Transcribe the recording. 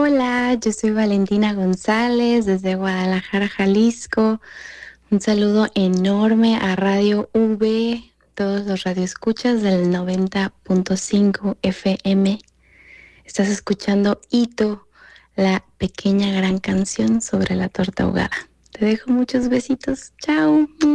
Hola, yo soy Valentina González desde Guadalajara, Jalisco. Un saludo enorme a Radio V, todos los radioescuchas del 90.5 FM. Estás escuchando Ito, la pequeña gran canción sobre la torta ahogada. Te dejo muchos besitos. Chao.